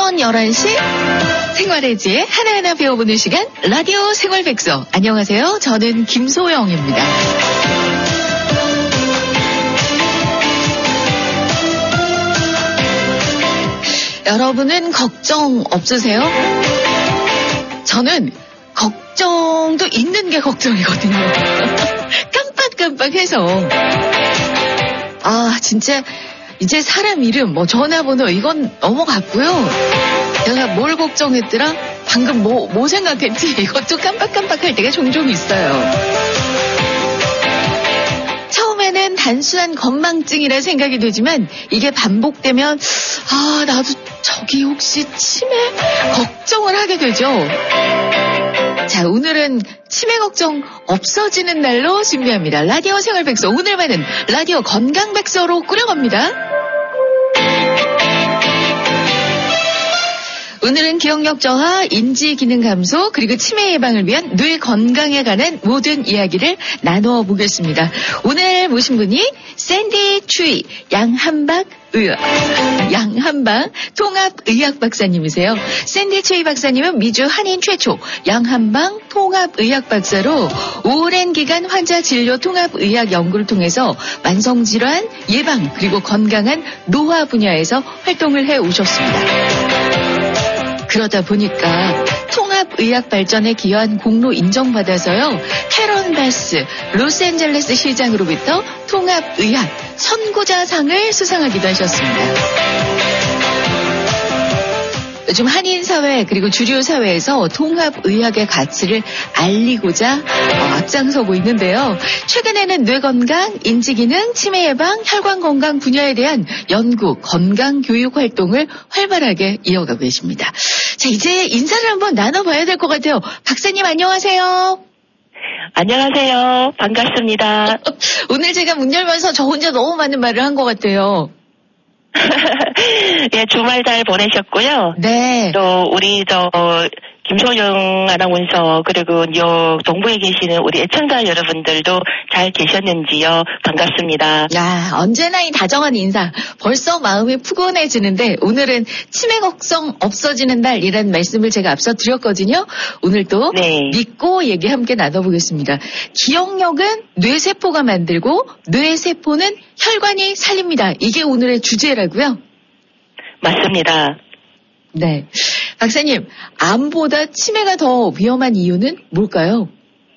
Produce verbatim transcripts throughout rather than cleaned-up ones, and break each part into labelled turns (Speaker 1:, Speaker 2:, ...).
Speaker 1: 오전 열한 시 생활의 지혜 하나하나 배워보는 시간 라디오 생활백서. 안녕하세요. 저는 김소영입니다. 여러분은 걱정 없으세요? 저는 걱정도 있는 게 걱정이거든요. 깜빡깜빡해서 아 진짜 이제 사람 이름 뭐 전화번호 이건 넘어갔고요. 내가 뭘 걱정했더라? 방금 뭐, 뭐 생각했지? 이것도 깜빡깜빡할 때가 종종 있어요. 처음에는 단순한 건망증이라 생각이 되지만 이게 반복되면 아 나도 저기 혹시 치매 걱정을 하게 되죠. 자, 오늘은 치매 걱정 없어지는 날로 준비합니다. 라디오 생활백서. 오늘만은 라디오 건강백서로 꾸려갑니다. 오늘은 기억력 저하, 인지 기능 감소, 그리고 치매 예방을 위한 뇌 건강에 관한 모든 이야기를 나누어 보겠습니다. 오늘 모신 분이 샌디 추이 양한박 의학, 양한방 통합의학 박사님이세요. 샌디 추이 박사님은 미주 한인 최초 양한방 통합의학 박사로 오랜 기간 환자 진료 통합의학 연구를 통해서 만성질환 예방 그리고 건강한 노화 분야에서 활동을 해오셨습니다. 그러다 보니까 통합의학 발전에 기여한 공로 인정받아서요. 캐런 바스 로스앤젤레스 시장으로부터 통합의학 선구자상을 수상하기도 하셨습니다. 요즘 한인사회 그리고 주류 사회에서 통합의학의 가치를 알리고자 앞장서고 있는데요. 최근에는 뇌건강, 인지기능, 치매 예방, 혈관건강 분야에 대한 연구, 건강교육 활동을 활발하게 이어가고 계십니다. 자, 이제 인사를 한번 나눠봐야 될 것 같아요. 박사님 안녕하세요.
Speaker 2: 안녕하세요. 반갑습니다.
Speaker 1: 오늘 제가 문 열면서 저 혼자 너무 많은 말을 한 것 같아요.
Speaker 2: 예, 주말 잘 보내셨고요.
Speaker 1: 네.
Speaker 2: 또 우리 저 김소영 아나운서 그리고 뉴욕 동부에 계시는 우리 애청자 여러분들도 잘 계셨는지요? 반갑습니다.
Speaker 1: 야, 언제나 이 다정한 인사. 벌써 마음이 푸근해지는데 오늘은 치매 걱정 없어지는 날이라는 말씀을 제가 앞서 드렸거든요. 오늘도
Speaker 2: 네.
Speaker 1: 믿고 얘기 함께 나눠보겠습니다. 기억력은 뇌세포가 만들고 뇌세포는 혈관이 살립니다. 이게 오늘의 주제라고요?
Speaker 2: 맞습니다.
Speaker 1: 네. 박사님, 암보다 치매가 더 위험한 이유는 뭘까요?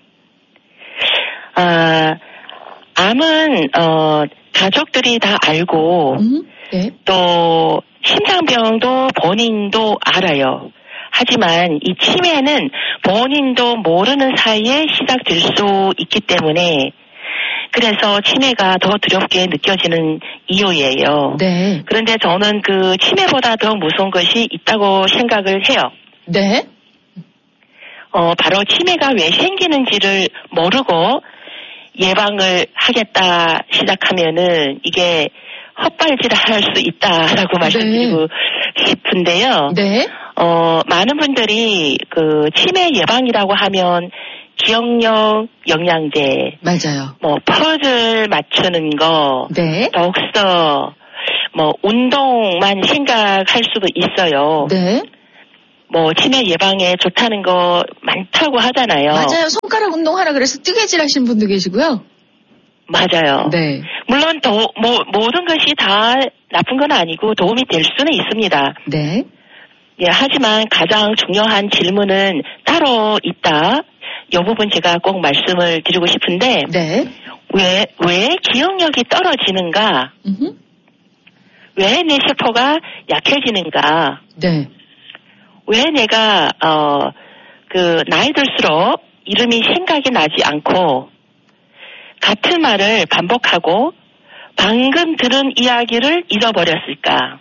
Speaker 2: 아, 암은 어, 가족들이 다 알고
Speaker 1: 음? 네.
Speaker 2: 또 심장병도 본인도 알아요. 하지만 이 치매는 본인도 모르는 사이에 시작될 수 있기 때문에 그래서 치매가 더 두렵게 느껴지는 이유예요.
Speaker 1: 네.
Speaker 2: 그런데 저는 그 치매보다 더 무서운 것이 있다고 생각을 해요.
Speaker 1: 네.
Speaker 2: 어, 바로 치매가 왜 생기는지를 모르고 예방을 하겠다 시작하면은 이게 헛발질할 수 있다라고 말씀드리고 네. 싶은데요.
Speaker 1: 네.
Speaker 2: 어, 많은 분들이 그 치매 예방이라고 하면 기억력 영양제,
Speaker 1: 맞아요.
Speaker 2: 뭐 퍼즐 맞추는 거,
Speaker 1: 네.
Speaker 2: 독서, 뭐 운동만 생각할 수도 있어요.
Speaker 1: 네.
Speaker 2: 뭐 치매 예방에 좋다는 거 많다고 하잖아요.
Speaker 1: 맞아요. 손가락 운동하라 그래서 뜨개질하신 분도 계시고요.
Speaker 2: 맞아요.
Speaker 1: 네.
Speaker 2: 물론 도, 뭐 모든 것이 다 나쁜 건 아니고 도움이 될 수는 있습니다.
Speaker 1: 네.
Speaker 2: 예, 하지만 가장 중요한 질문은 따로 있다. 이 부분 제가 꼭 말씀을 드리고 싶은데
Speaker 1: 네.
Speaker 2: 왜, 왜 기억력이 떨어지는가?
Speaker 1: 음흠.
Speaker 2: 왜 내 세포가 약해지는가?
Speaker 1: 네.
Speaker 2: 왜 내가 어, 그 나이 들수록 이름이 생각이 나지 않고 같은 말을 반복하고 방금 들은 이야기를 잊어버렸을까?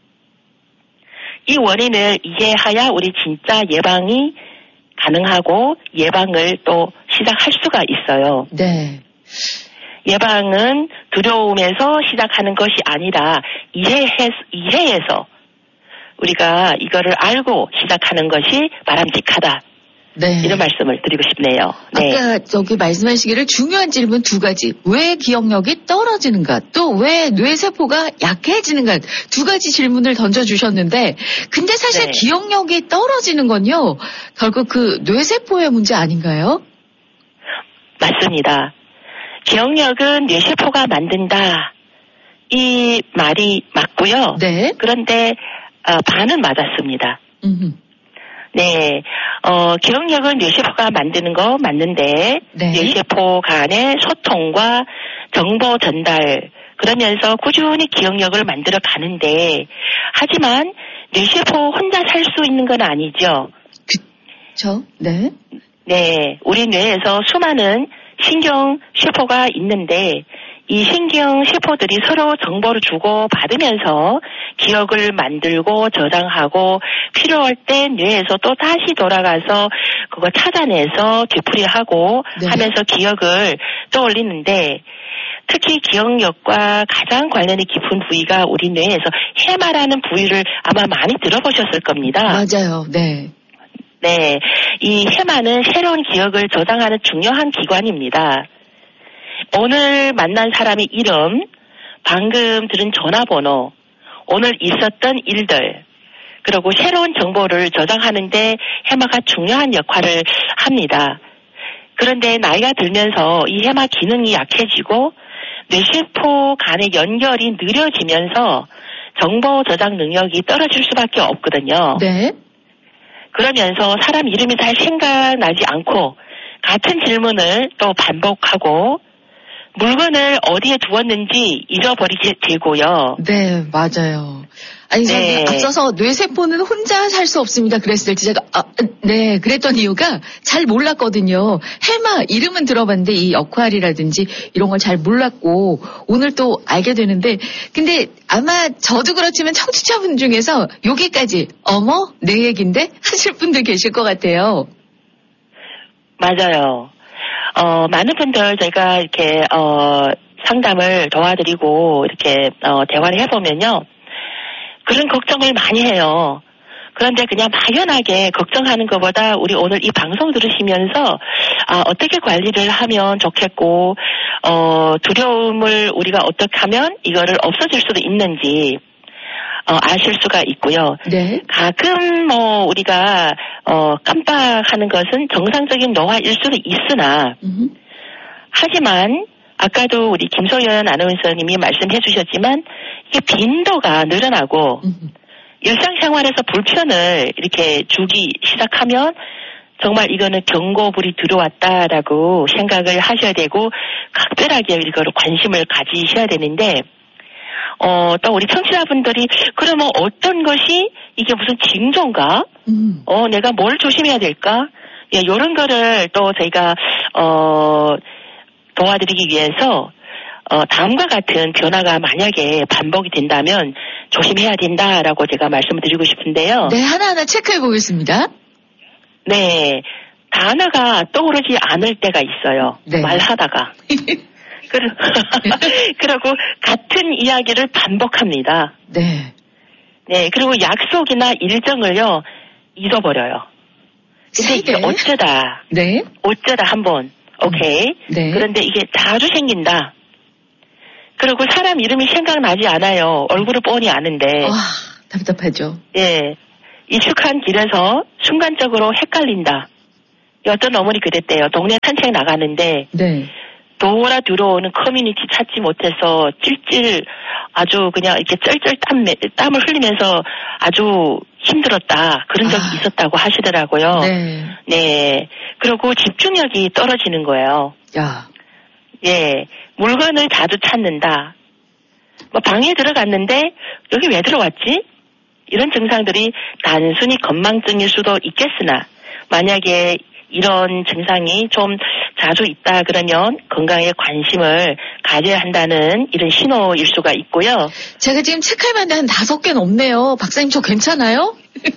Speaker 2: 이 원인을 이해해야 우리 진짜 예방이 가능하고 예방을 또 시작할 수가 있어요.
Speaker 1: 네.
Speaker 2: 예방은 두려움에서 시작하는 것이 아니라 이해해, 이해해서 우리가 이거를 알고 시작하는 것이 바람직하다.
Speaker 1: 네.
Speaker 2: 이런 말씀을 드리고 싶네요. 네.
Speaker 1: 아까 저기 말씀하시기를 중요한 질문 두 가지. 왜 기억력이 떨어지는가? 또 왜 뇌세포가 약해지는가? 두 가지 질문을 던져주셨는데 근데 사실
Speaker 2: 네.
Speaker 1: 기억력이 떨어지는 건요. 결국 그 뇌세포의 문제 아닌가요?
Speaker 2: 맞습니다. 기억력은 뇌세포가 만든다. 이 말이 맞고요.
Speaker 1: 네.
Speaker 2: 그런데 어, 반은 맞았습니다.
Speaker 1: 음흠.
Speaker 2: 네, 어, 기억력은 뇌세포가 만드는 거 맞는데
Speaker 1: 네.
Speaker 2: 뇌세포 간의 소통과 정보 전달 그러면서 꾸준히 기억력을 만들어 가는데 하지만 뇌세포 혼자 살 수 있는 건 아니죠.
Speaker 1: 그렇죠. 네.
Speaker 2: 네, 우리 뇌에서 수많은 신경 세포가 있는데 이 신경 세포들이 서로 정보를 주고 받으면서 기억을 만들고 저장하고 필요할 때 뇌에서 또 다시 돌아가서 그거 찾아내서 되풀이하고
Speaker 1: 네.
Speaker 2: 하면서 기억을 떠올리는데 특히 기억력과 가장 관련이 깊은 부위가 우리 뇌에서 해마라는 부위를 아마 많이 들어보셨을 겁니다.
Speaker 1: 맞아요. 네.
Speaker 2: 네, 이 해마는 새로운 기억을 저장하는 중요한 기관입니다. 오늘 만난 사람의 이름, 방금 들은 전화번호, 오늘 있었던 일들, 그리고 새로운 정보를 저장하는데 해마가 중요한 역할을 합니다. 그런데 나이가 들면서 이 해마 기능이 약해지고 뇌세포 간의 연결이 느려지면서 정보 저장 능력이 떨어질 수밖에 없거든요.
Speaker 1: 네.
Speaker 2: 그러면서 사람 이름이 잘 생각나지 않고 같은 질문을 또 반복하고 물건을 어디에 두었는지 잊어버리게 되고요.
Speaker 1: 네, 맞아요. 아니,
Speaker 2: 네.
Speaker 1: 앞서서 뇌세포는 혼자 살 수 없습니다. 그랬을 때 제가, 아, 네, 그랬던 이유가 잘 몰랐거든요. 해마, 이름은 들어봤는데 이 역할이라든지 이런 걸 잘 몰랐고, 오늘 또 알게 되는데, 근데 아마 저도 그렇지만 청취자분 중에서 여기까지, 어머, 내 얘기인데? 하실 분들 계실 것 같아요.
Speaker 2: 맞아요. 어, 많은 분들 제가 이렇게, 어, 상담을 도와드리고 이렇게, 어, 대화를 해보면요. 그런 걱정을 많이 해요. 그런데 그냥 막연하게 걱정하는 것보다 우리 오늘 이 방송 들으시면서 아, 어떻게 관리를 하면 좋겠고 어, 두려움을 우리가 어떻게 하면 이거를 없어질 수도 있는지 어, 아실 수가 있고요.
Speaker 1: 네.
Speaker 2: 가끔 뭐 우리가 어, 깜빡하는 것은 정상적인 노화일 수도 있으나
Speaker 1: 음흠.
Speaker 2: 하지만 아까도 우리 김소연 아나운서님이 말씀해 주셨지만 이게 빈도가 늘어나고
Speaker 1: 음흠.
Speaker 2: 일상생활에서 불편을 이렇게 주기 시작하면 정말 이거는 경고불이 들어왔다라고 생각을 하셔야 되고 각별하게 이거를 관심을 가지셔야 되는데 어, 또 우리 청취자분들이 그러면 어떤 것이 이게 무슨 징조인가?
Speaker 1: 음.
Speaker 2: 어, 내가 뭘 조심해야 될까? 예, 이런 거를 또 저희가 어, 도와드리기 위해서 어, 다음과 같은 변화가 만약에 반복이 된다면 조심해야 된다라고 제가 말씀을 드리고 싶은데요.
Speaker 1: 네, 하나하나 체크해 보겠습니다.
Speaker 2: 네, 단어가 떠오르지 않을 때가 있어요.
Speaker 1: 네.
Speaker 2: 말하다가. 그리고 같은 이야기를 반복합니다.
Speaker 1: 네.
Speaker 2: 네, 그리고 약속이나 일정을요, 잊어버려요. 근데 이게
Speaker 1: 네.
Speaker 2: 어쩌다,
Speaker 1: 네.
Speaker 2: 어쩌다 한번, 오케이.
Speaker 1: 네.
Speaker 2: 그런데 이게 자주 생긴다. 그리고 사람 이름이 생각나지 않아요. 얼굴을 뻔히 아는데.
Speaker 1: 와, 답답하죠.
Speaker 2: 예. 익숙한 길에서 순간적으로 헷갈린다. 어떤 어머니 그랬대요. 동네 산책 나가는데
Speaker 1: 네.
Speaker 2: 돌아 들어오는 커뮤니티 찾지 못해서 찔찔 아주 그냥 이렇게 쩔쩔 땀, 땀을 흘리면서 아주 힘들었다. 그런 적이
Speaker 1: 아.
Speaker 2: 있었다고 하시더라고요.
Speaker 1: 네.
Speaker 2: 네. 그리고 집중력이 떨어지는 거예요.
Speaker 1: 야.
Speaker 2: 예. 물건을 자주 찾는다. 뭐 방에 들어갔는데 여기 왜 들어왔지? 이런 증상들이 단순히 건망증일 수도 있겠으나 만약에 이런 증상이 좀 자주 있다 그러면 건강에 관심을 가져야 한다는 이런 신호일 수가 있고요.
Speaker 1: 제가 지금 체크할 만한 한 다섯 개 넘네요. 박사님 저 괜찮아요?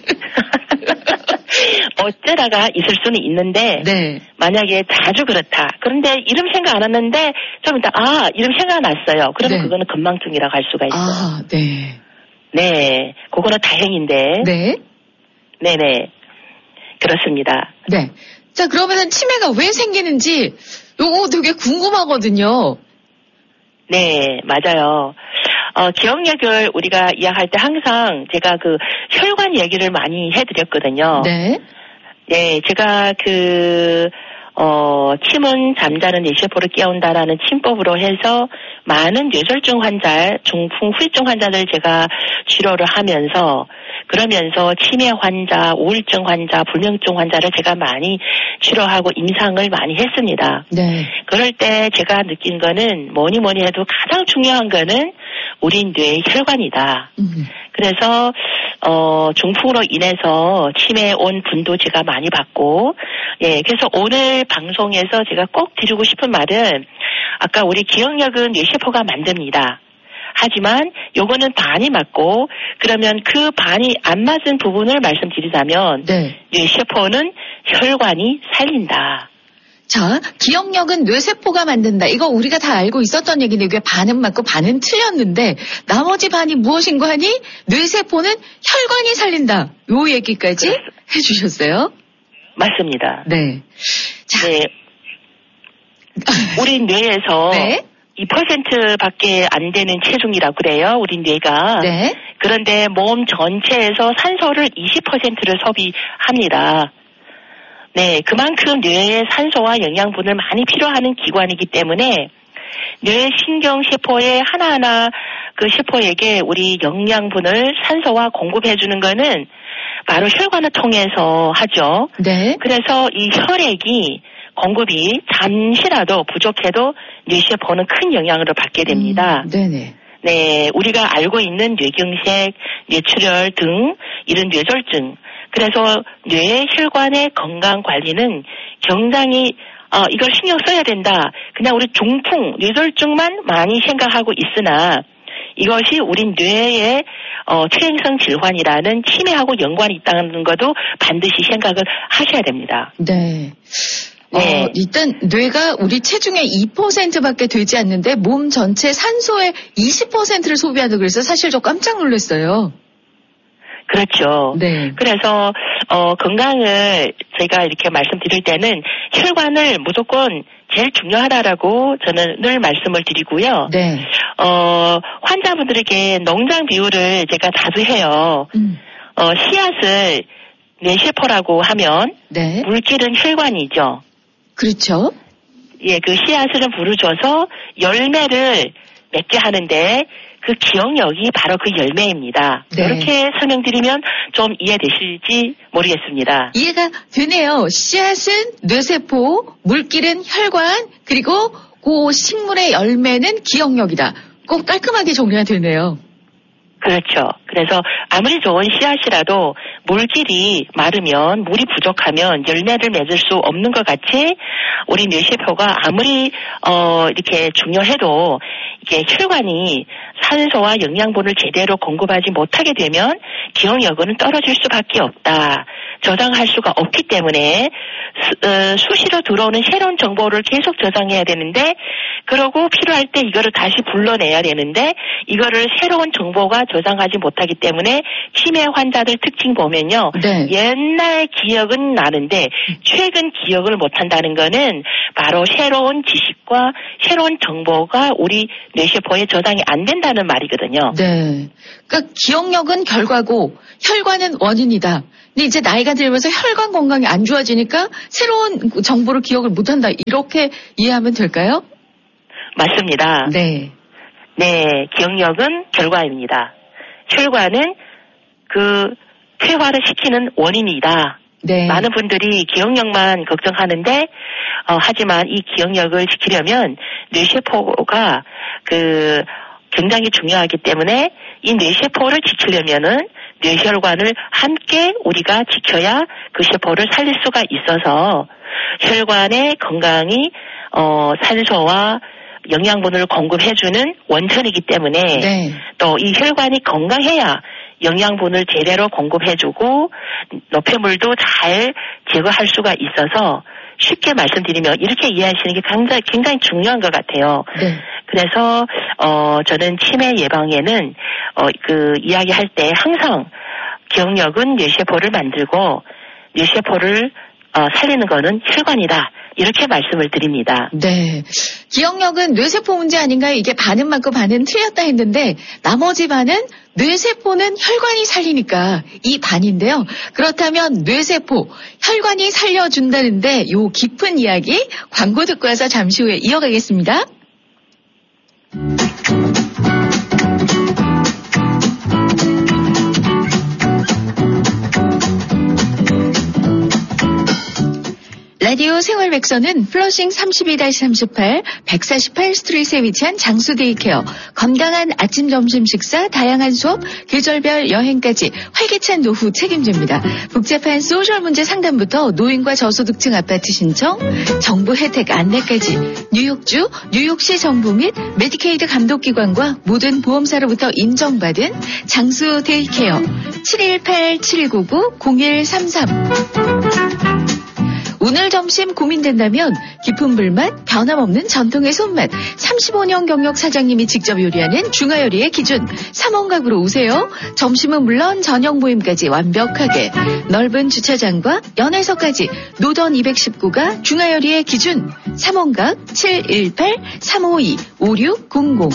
Speaker 2: 어쩌다가 있을 수는 있는데
Speaker 1: 네.
Speaker 2: 만약에 자주 그렇다. 그런데 이름 생각 안 했는데 좀 이따 아 이름 생각났어요. 그러면
Speaker 1: 네.
Speaker 2: 그거는 건망증이라고 할 수가 있어요.
Speaker 1: 아, 네.
Speaker 2: 네, 그거는 다행인데.
Speaker 1: 네.
Speaker 2: 네네. 그렇습니다.
Speaker 1: 네. 자, 그러면은 치매가 왜 생기는지 요거 되게 궁금하거든요.
Speaker 2: 네, 맞아요. 어, 기억력을 우리가 이야기할 때 항상 제가 그 혈관 얘기를 많이 해드렸거든요.
Speaker 1: 네.
Speaker 2: 네, 제가 그, 어, 침은 잠자는 뇌세포를 깨운다라는 침법으로 해서 많은 뇌졸중 환자, 중풍 후유증 환자들 제가 치료를 하면서 그러면서 치매 환자, 우울증 환자, 불면증 환자를 제가 많이 치료하고 임상을 많이 했습니다.
Speaker 1: 네.
Speaker 2: 그럴 때 제가 느낀 거는 뭐니 뭐니 해도 가장 중요한 거는 우리 뇌의 혈관이다.
Speaker 1: 음.
Speaker 2: 그래서 어 중풍으로 인해서 치매에 온 분도 제가 많이 받고, 예, 그래서 오늘 방송에서 제가 꼭 드리고 싶은 말은 아까 우리 기억력은 뇌세포가 만듭니다. 하지만 요거는 반이 맞고, 그러면 그 반이 안 맞은 부분을 말씀드리자면
Speaker 1: 네.
Speaker 2: 뇌세포는 혈관이 살린다.
Speaker 1: 자, 기억력은 뇌세포가 만든다. 이거 우리가 다 알고 있었던 얘기인데 이게 반은 맞고 반은 틀렸는데 나머지 반이 무엇인가 하니 뇌세포는 혈관이 살린다. 요 얘기까지
Speaker 2: 그렇습니다.
Speaker 1: 해주셨어요.
Speaker 2: 맞습니다.
Speaker 1: 네. 자,
Speaker 2: 네. 우리 뇌에서
Speaker 1: 네.
Speaker 2: 이 퍼센트밖에 안 되는 체중이라고 그래요. 우리 뇌가.
Speaker 1: 네.
Speaker 2: 그런데 몸 전체에서 산소를 이십 퍼센트를 소비합니다. 네, 그만큼 뇌에 산소와 영양분을 많이 필요하는 기관이기 때문에 뇌 신경세포의 하나하나 그 세포에게 우리 영양분을 산소와 공급해주는 거는 바로 혈관을 통해서 하죠.
Speaker 1: 네.
Speaker 2: 그래서 이 혈액이 공급이 잠시라도 부족해도 뇌세포는 큰 영향을 받게 됩니다.
Speaker 1: 음, 네네.
Speaker 2: 네, 우리가 알고 있는 뇌경색, 뇌출혈 등 이런 뇌졸중, 그래서 뇌 혈관의 건강 관리는 굉장히 어, 이걸 신경 써야 된다. 그냥 우리 중풍, 뇌졸중만 많이 생각하고 있으나 이것이 우리 뇌의 어, 퇴행성 질환이라는 치매하고 연관이 있다는 것도 반드시 생각을 하셔야 됩니다.
Speaker 1: 네.
Speaker 2: 네.
Speaker 1: 어, 일단 뇌가 우리 체중의 이 퍼센트밖에 되지 않는데 몸 전체 산소의 이십 퍼센트를 소비한다고 그래서 사실 저 깜짝 놀랐어요.
Speaker 2: 그렇죠.
Speaker 1: 네.
Speaker 2: 그래서 어, 건강을 제가 이렇게 말씀드릴 때는 혈관을 무조건 제일 중요하다라고 저는 늘 말씀을 드리고요.
Speaker 1: 네.
Speaker 2: 어, 환자분들에게 농장 비유를 제가 자주 해요.
Speaker 1: 음.
Speaker 2: 어, 씨앗을 뇌세포라고 하면
Speaker 1: 네.
Speaker 2: 물질은 혈관이죠.
Speaker 1: 그렇죠.
Speaker 2: 예, 그 씨앗을 부르줘서 열매를 맺게 하는데 그 기억력이 바로 그 열매입니다.
Speaker 1: 네.
Speaker 2: 이렇게 설명드리면 좀 이해되실지 모르겠습니다.
Speaker 1: 이해가 되네요. 씨앗은 뇌세포, 물길은 혈관, 그리고 그 식물의 열매는 기억력이다. 꼭 깔끔하게 정리가 되네요.
Speaker 2: 그렇죠. 그래서 아무리 좋은 씨앗이라도 물질이 마르면, 물이 부족하면 열매를 맺을 수 없는 것 같이 우리 뇌세포가 아무리 어 이렇게 중요해도 이게 혈관이 산소와 영양분을 제대로 공급하지 못하게 되면 기억력은 떨어질 수밖에 없다. 저장할 수가 없기 때문에 수, 어, 수시로 들어오는 새로운 정보를 계속 저장해야 되는데, 그러고 필요할 때 이거를 다시 불러내야 되는데 이거를 새로운 정보가 저장하지 못하기 때문에 치매 환자들 특징 보면요.
Speaker 1: 네.
Speaker 2: 옛날 기억은 나는데 최근 기억을 못한다는 거는 바로 새로운 지식과 새로운 정보가 우리 뇌세포에 저장이 안 된다는 말이거든요.
Speaker 1: 네. 그러니까 기억력은 결과고 혈관은 원인이다. 근데 이제 나이가 들면서 혈관 건강이 안 좋아지니까 새로운 정보를 기억을 못한다. 이렇게 이해하면 될까요?
Speaker 2: 맞습니다.
Speaker 1: 네.
Speaker 2: 네, 기억력은 결과입니다. 혈관은 그 퇴화를 시키는 원인이다.
Speaker 1: 네.
Speaker 2: 많은 분들이 기억력만 걱정하는데, 어, 하지만 이 기억력을 지키려면 뇌세포가 그 굉장히 중요하기 때문에 이 뇌세포를 지키려면은 뇌혈관을 함께 우리가 지켜야 그 세포를 살릴 수가 있어서 혈관의 건강이 어, 산소와 영양분을 공급해주는 원천이기 때문에
Speaker 1: 네.
Speaker 2: 또 이 혈관이 건강해야 영양분을 제대로 공급해주고 노폐물도 잘 제거할 수가 있어서 쉽게 말씀드리면 이렇게 이해하시는 게 굉장히, 굉장히 중요한 것 같아요.
Speaker 1: 네.
Speaker 2: 그래서 어 저는 치매 예방에는 어 그 이야기할 때 항상 기억력은 뇌세포를 만들고 뇌세포를 어, 살리는 거는 혈관이다. 이렇게 말씀을 드립니다.
Speaker 1: 네. 기억력은 뇌세포 문제 아닌가요? 이게 반은 맞고 반은 틀렸다 했는데 나머지 반은 뇌세포는 혈관이 살리니까 이 반인데요. 그렇다면 뇌세포, 혈관이 살려준다는데 요 깊은 이야기 광고 듣고 와서 잠시 후에 이어가겠습니다. 라디오 생활백서는 플러싱 삼십이 삼십팔, 백사십팔 스트리트에 위치한 장수데이케어, 건강한 아침 점심 식사, 다양한 수업, 계절별 여행까지 활기찬 노후 책임집니다. 복잡한 소셜 문제 상담부터 노인과 저소득층 아파트 신청, 정부 혜택 안내까지 뉴욕주, 뉴욕시 정부 및 메디케이드 감독기관과 모든 보험사로부터 인정받은 장수데이케어 칠일팔 칠구구 공일삼삼. 오늘 점심 고민된다면 깊은 불맛, 변함없는 전통의 손맛, 삼십오 년 경력 사장님이 직접 요리하는 중화요리의 기준 삼원각으로 오세요. 점심은 물론 저녁 모임까지 완벽하게 넓은 주차장과 연회서까지 노던 이백십구가 중화요리의 기준 삼원각 칠일팔 삼오이 오육공공.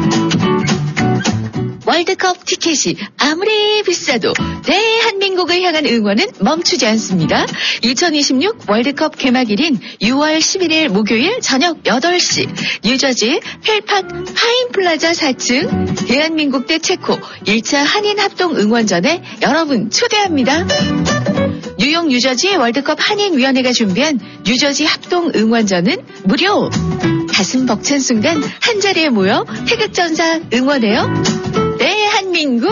Speaker 1: 월드컵 티켓이 아무리 비싸도 대한민국을 향한 응원은 멈추지 않습니다. 이천이십육 월드컵 개막일인 유월 십일일 목요일 저녁 여덟 시 뉴저지 펠팍 파인플라자 사 층 대한민국 대 체코 일 차 한인 합동 응원전에 여러분 초대합니다. 뉴욕 뉴저지 월드컵 한인위원회가 준비한 뉴저지 합동 응원전은 무료. 가슴 벅찬 순간 한자리에 모여 태극전사 응원해요. 대한민국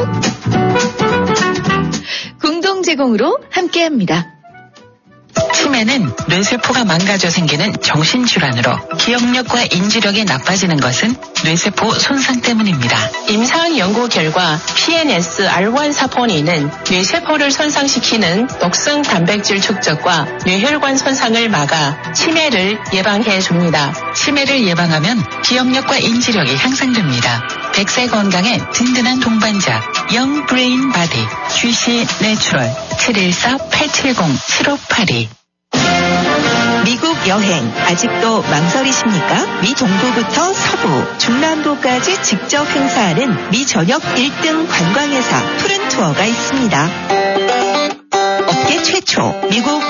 Speaker 1: 공동 제공으로 함께합니다.
Speaker 3: 치매는 뇌세포가 망가져 생기는 정신질환으로 기억력과 인지력이 나빠지는 것은 뇌세포 손상 때문입니다.
Speaker 4: 임상 연구 결과 피엔에스 알 원 사포닌은 뇌세포를 손상시키는 독성 단백질 축적과 뇌혈관 손상을 막아 치매를 예방해 줍니다.
Speaker 3: 치매를 예방하면 기억력과 인지력이 향상됩니다. 백 세 건강에 든든한 동반자 영 브레인 바디 지씨 내추럴 칠일사 팔칠공 칠오팔이.
Speaker 5: 미국 여행 아직도 망설이십니까? 미 동부부터 서부, 중남부까지 직접 행사하는 미 전역 일 등 관광회사 푸른투어가 있습니다. 업계 최초 미국